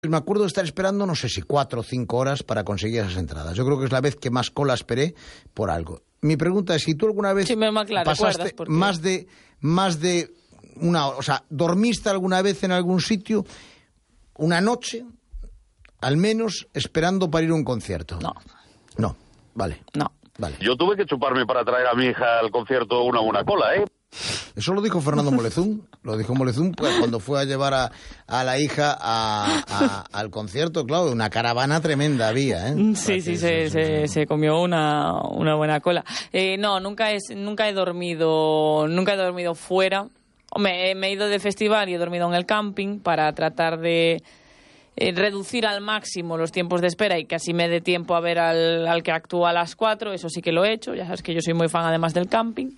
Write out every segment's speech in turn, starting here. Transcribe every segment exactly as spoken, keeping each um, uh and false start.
Me acuerdo de estar esperando, no sé si cuatro o cinco horas para conseguir esas entradas. Yo creo que es la vez que más cola esperé por algo. Mi pregunta es si tú alguna vez sí, me claro, pasaste porque... más de más de una hora, o sea, ¿dormiste alguna vez en algún sitio una noche, al menos, esperando para ir a un concierto? No. No, vale. No. Vale. Yo tuve que chuparme para traer a mi hija al concierto una buena cola, ¿eh? Eso lo dijo Fernando Molezún, lo dijo Molezún pues, cuando fue a llevar a, a la hija a, a, al concierto, claro, una caravana tremenda había, ¿eh? Sí, sí, se, se, se comió una, una buena cola. Eh, no, nunca, es, nunca he dormido, nunca he dormido fuera. Me, me he ido de festival y he dormido en el camping para tratar de eh, reducir al máximo los tiempos de espera y que así me dé tiempo a ver al, al que actúa a las cuatro. Eso sí que lo he hecho, ya sabes que yo soy muy fan además del camping.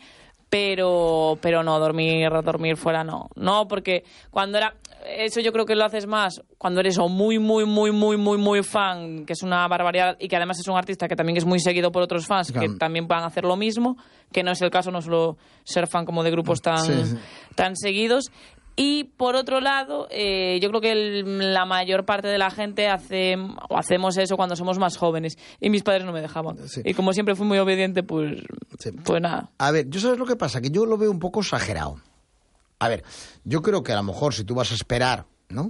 Pero, pero no, dormir, dormir fuera no. No, porque cuando era... Eso yo creo que lo haces más cuando eres o muy, muy, muy, muy, muy, muy fan, que es una barbaridad, y que además es un artista que también es muy seguido por otros fans, que Claro. también van a hacer lo mismo, que no es el caso, no solo ser fan como de grupos tan, Sí, sí. tan seguidos. Y por otro lado, eh, yo creo que el, la mayor parte de la gente hace o hacemos eso cuando somos más jóvenes. Y mis padres no me dejaban. Sí. Y como siempre fui muy obediente, pues, Sí. pues nada. A ver, ¿yo sabes lo que pasa? Que yo lo veo un poco exagerado. A ver, yo creo que a lo mejor si tú vas a esperar, ¿no?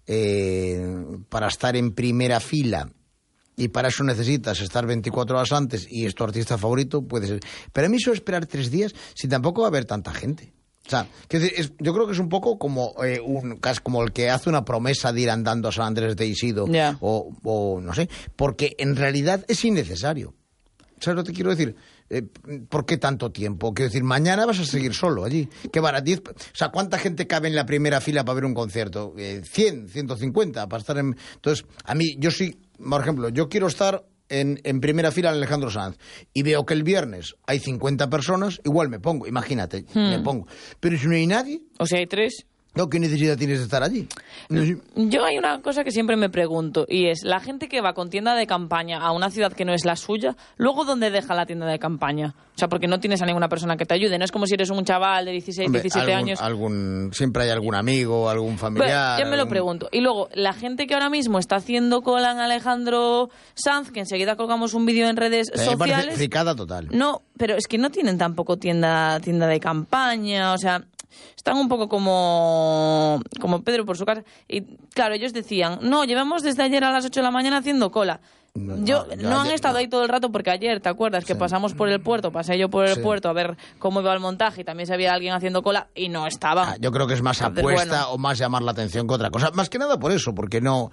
Eh, para estar en primera fila y para eso necesitas estar veinticuatro horas antes y es tu artista favorito, puede ser. Pero a mí eso de esperar tres días, si tampoco va a haber tanta gente. O sea, que es, es, yo creo que es un poco como eh, un casi como el que hace una promesa de ir andando a San Andrés de Isidro Yeah. o, o no sé, porque en realidad es innecesario. ¿Sabes lo que te quiero decir? Eh, ¿Por qué tanto tiempo? Quiero decir, mañana vas a seguir solo allí. ¿Qué van a diez? O sea, ¿cuánta gente cabe en la primera fila para ver un concierto? Eh, cien, ciento cincuenta para estar en... Entonces, a mí, yo sí, por ejemplo, yo quiero estar en, en primera fila en Alejandro Sanz y veo que el viernes hay cincuenta personas, igual me pongo, imagínate, Hmm. me pongo. Pero si no hay nadie, O sea, hay tres... no, ¿qué necesidad tienes de estar allí? No sé. Yo hay una cosa que siempre me pregunto, y es, la gente que va con tienda de campaña a una ciudad que no es la suya, ¿luego dónde deja la tienda de campaña? O sea, porque no tienes a ninguna persona que te ayude, no es como si eres un chaval de dieciséis, Hombre, diecisiete algún- años... algún, siempre hay algún amigo, algún familiar. Bueno, yo me lo algún- pregunto. Y luego, la gente que ahora mismo está haciendo cola en Alejandro Sanz, que enseguida colgamos un vídeo en redes Eh, me parece sociales... fricada total. No, pero es que no tienen tampoco tienda, tienda de campaña, o sea... Están un poco como, como Pedro por su casa. Y claro, ellos decían, no, llevamos desde ayer a las ocho de la mañana haciendo cola. No, yo, no, no, yo han ayer- estado no. ahí todo el rato porque ayer, ¿te acuerdas? Que Sí. pasamos por el puerto, pasé yo por el Sí. puerto a ver cómo iba el montaje y también se había alguien haciendo cola y no estaba. Ah, yo creo que es más Entonces, apuesta bueno. o más llamar la atención que otra cosa. Más que nada por eso, porque no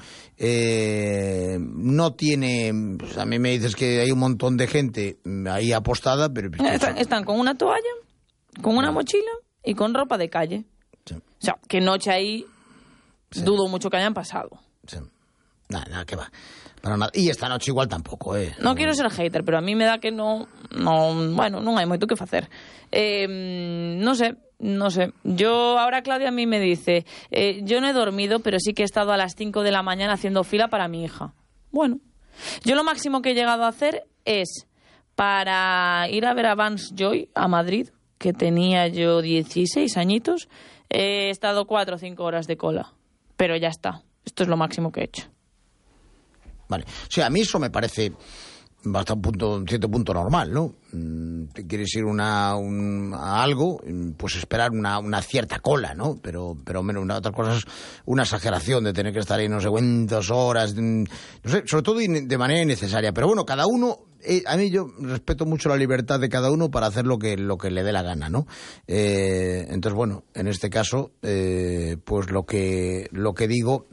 eh, no tiene... Pues a mí me dices que hay un montón de gente ahí apostada, pero... Están, están con una toalla, con una mochila y con ropa de calle. Sí, O sea, que noche ahí Sí. dudo mucho que hayan pasado. sí. Nada, nada, que va. Para nada. Y esta noche igual tampoco, ¿eh? No quiero ser hater, pero a mí me da que no, no bueno, non hai moito que facer. Eh, no sé, no sé. Yo, ahora Claudia a mí me dice, eh, yo no he dormido, pero sí que he estado a las cinco de la mañana haciendo fila para mi hija. Bueno, yo lo máximo que he llegado a hacer es para ir a ver a Vance Joy a Madrid, que tenía yo dieciséis añitos, he estado cuatro o cinco horas de cola. Pero ya está. Esto es lo máximo que he hecho. Vale. O sea, a mí eso me parece hasta un punto, un cierto punto normal, ¿no? Mm, Te quieres ir una, un- a algo, mm, pues esperar una, una cierta cola, ¿no? Pero, pero menos, una, otra cosa es una exageración de tener que estar ahí no sé cuántas horas, mm, no sé, sobre todo in- de manera innecesaria. Pero bueno, cada uno, eh, a mí yo respeto mucho la libertad de cada uno para hacer lo que, lo que le dé la gana, ¿no? Eh, entonces, bueno, en este caso, eh, pues lo que, lo que digo...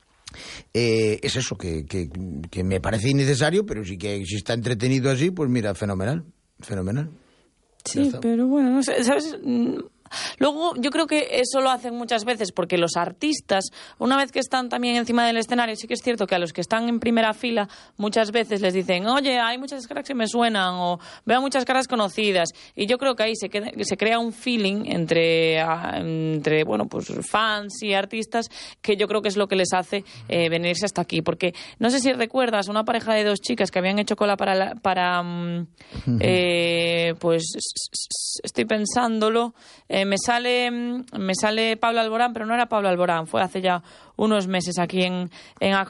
Eh, es eso, que, que, que me parece innecesario, pero sí que si está entretenido así, pues mira, fenomenal, fenomenal. Ya Sí, está. pero bueno, no sé, ¿sabes? Mm, Luego, yo creo que eso lo hacen muchas veces porque los artistas, una vez que están también encima del escenario, sí que es cierto que a los que están en primera fila muchas veces les dicen, oye, hay muchas caras que me suenan o veo muchas caras conocidas. Y yo creo que ahí se, queda- se crea un feeling entre, ah, entre bueno, pues fans y artistas que yo creo que es lo que les hace eh, venirse hasta aquí. Porque no sé si recuerdas una pareja de dos chicas que habían hecho cola para, la- para mm, eh, pues estoy pensándolo, Eh, me sale me sale Pablo Alborán, pero no era Pablo Alborán, fue hace ya unos meses aquí en, en